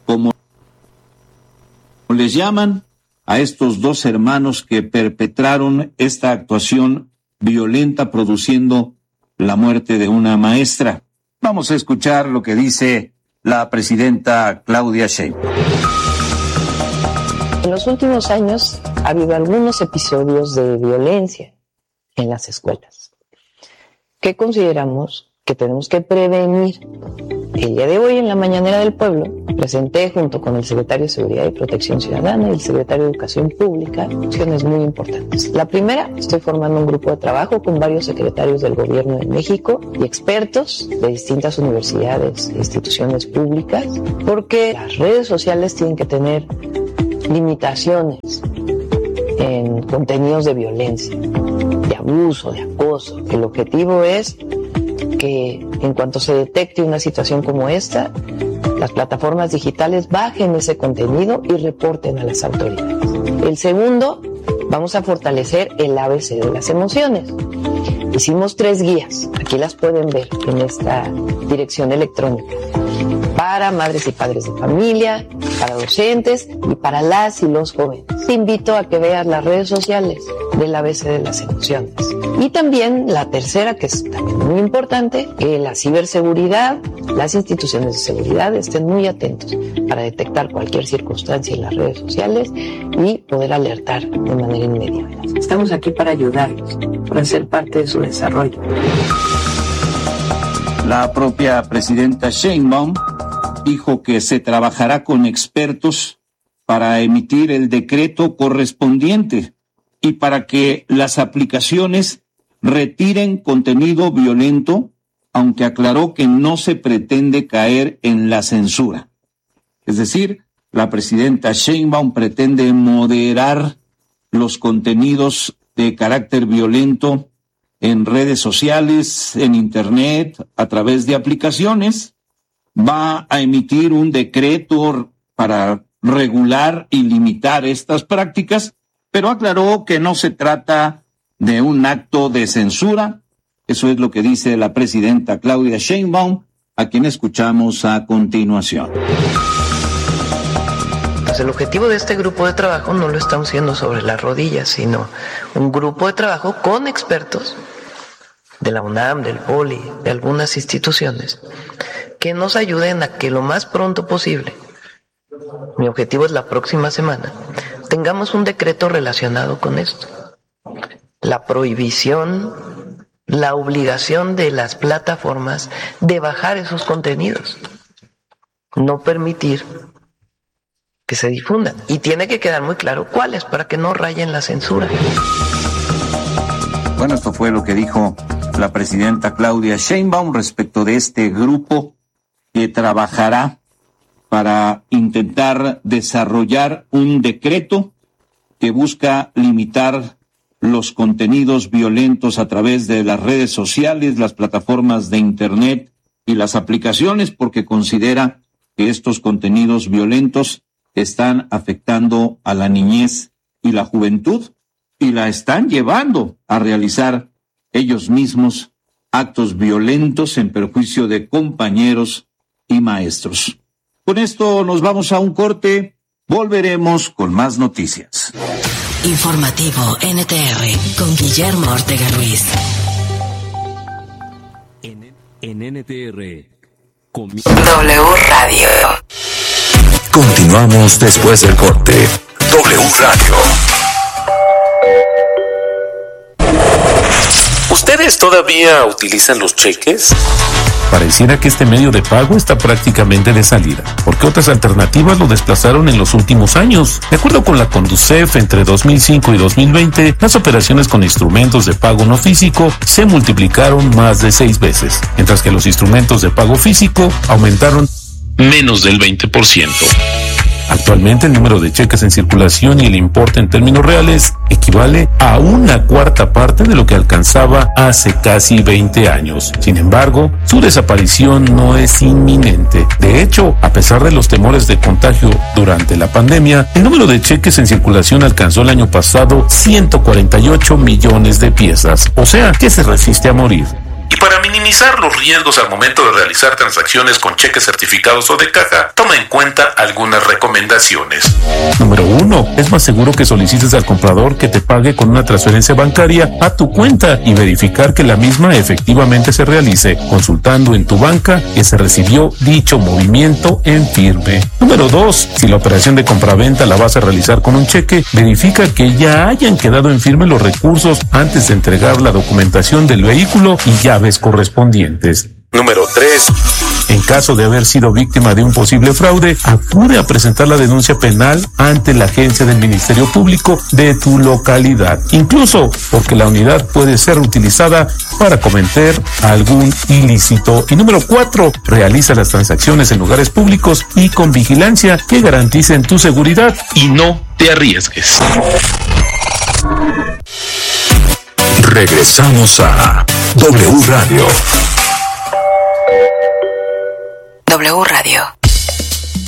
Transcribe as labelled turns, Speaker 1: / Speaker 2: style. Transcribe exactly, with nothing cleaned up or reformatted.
Speaker 1: como les llaman a estos dos hermanos que perpetraron esta actuación violenta produciendo la muerte de una maestra. Vamos a escuchar lo que dice la presidenta Claudia Sheinbaum.
Speaker 2: En los últimos años ha habido algunos episodios de violencia en las escuelas que consideramos que tenemos que prevenir. El día de hoy, en la Mañanera del Pueblo, presenté junto con el secretario de Seguridad y Protección Ciudadana y el secretario de Educación Pública acciones muy importantes. La primera, estoy formando un grupo de trabajo con varios secretarios del Gobierno de México y expertos de distintas universidades e instituciones públicas, porque las redes sociales tienen que tener limitaciones en contenidos de violencia, de abuso, de acoso. El objetivo es que en cuanto se detecte una situación como esta, las plataformas digitales bajen ese contenido y reporten a las autoridades. El segundo, vamos a fortalecer el A B C de las emociones. Hicimos tres guías, aquí las pueden ver en esta dirección electrónica, para madres y padres de familia, para docentes y para las y los jóvenes. Te invito a que veas las redes sociales del A B C de las emociones. Y también la tercera, que es también muy importante, que la ciberseguridad, las instituciones de seguridad estén muy atentos para detectar cualquier circunstancia en las redes sociales y poder alertar de manera inmediata. Estamos aquí para ayudarlos, para ser parte de su desarrollo.
Speaker 1: La propia presidenta Sheinbaum dijo que se trabajará con expertos para emitir el decreto correspondiente y para que las aplicaciones retiren contenido violento, aunque aclaró que no se pretende caer en la censura. Es decir, la presidenta Sheinbaum pretende moderar los contenidos de carácter violento en redes sociales, en internet, a través de aplicaciones. Va a emitir un decreto para regular y limitar estas prácticas, pero aclaró que no se trata de un acto de censura. Eso es lo que dice la presidenta Claudia Sheinbaum, a quien escuchamos a continuación.
Speaker 2: Pues el objetivo de este grupo de trabajo no lo estamos haciendo sobre las rodillas, sino un grupo de trabajo con expertos de la UNAM, del POLI, de algunas instituciones, que nos ayuden a que lo más pronto posible, mi objetivo es la próxima semana, tengamos un decreto relacionado con esto. La prohibición, la obligación de las plataformas de bajar esos contenidos, no permitir que se difundan. Y tiene que quedar muy claro cuáles, para que no rayen la censura.
Speaker 1: Bueno, esto fue lo que dijo la presidenta Claudia Sheinbaum respecto de este grupo que trabajará para intentar desarrollar un decreto que busca limitar los contenidos violentos a través de las redes sociales, las plataformas de internet y las aplicaciones, porque considera que estos contenidos violentos están afectando a la niñez y la juventud y la están llevando a realizar ellos mismos actos violentos en perjuicio de compañeros y maestros. Con esto nos vamos a un corte, volveremos con más noticias.
Speaker 3: Informativo N T R con Guillermo Ortega Ruiz.
Speaker 4: En, en N T R con
Speaker 3: W Radio.
Speaker 5: Continuamos después del corte. W Radio.
Speaker 6: ¿Ustedes todavía utilizan los cheques?
Speaker 5: Pareciera que este medio de pago está prácticamente de salida, porque otras alternativas lo desplazaron en los últimos años. De acuerdo con la Conducef, entre dos mil cinco y dos mil veinte, las operaciones con instrumentos de pago no físico se multiplicaron más de seis veces, mientras que los instrumentos de pago físico aumentaron menos del veinte por ciento. Actualmente el número de cheques en circulación y el importe en términos reales equivale a una cuarta parte de lo que alcanzaba hace casi veinte años. Sin embargo, su desaparición no es inminente. De hecho, a pesar de los temores de contagio durante la pandemia, el número de cheques en circulación alcanzó el año pasado ciento cuarenta y ocho millones de piezas, o sea, que se resiste a morir.
Speaker 6: para minimizar los riesgos al momento de realizar transacciones con cheques certificados o de caja, toma en cuenta algunas recomendaciones.
Speaker 5: Número uno. Es más seguro que solicites al comprador que te pague con una transferencia bancaria a tu cuenta y verificar que la misma efectivamente se realice, consultando en tu banca que se recibió dicho movimiento en firme. Número dos. Si la operación de compraventa la vas a realizar con un cheque, verifica que ya hayan quedado en firme los recursos antes de entregar la documentación del vehículo y llaves correspondientes.
Speaker 6: Número tres.
Speaker 5: En caso de haber sido víctima de un posible fraude, acude a presentar la denuncia penal ante la agencia del Ministerio Público de tu localidad, incluso porque la unidad puede ser utilizada para cometer algún ilícito. Y número cuatro, realiza las transacciones en lugares públicos y con vigilancia que garanticen tu seguridad y no te arriesgues.
Speaker 7: Regresamos a W Radio.
Speaker 3: W Radio.